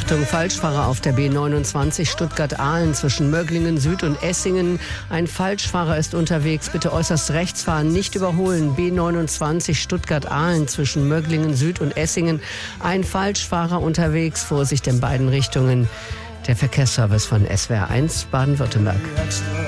Achtung, Falschfahrer auf der B29 Stuttgart-Ahlen zwischen Möglingen Süd und Essingen. Ein Falschfahrer ist unterwegs. Bitte äußerst rechts fahren, nicht überholen. B29 Stuttgart-Ahlen zwischen Möglingen Süd und Essingen. Ein Falschfahrer unterwegs. Vorsicht in beiden Richtungen. Der Verkehrsservice von SWR 1 Baden-Württemberg.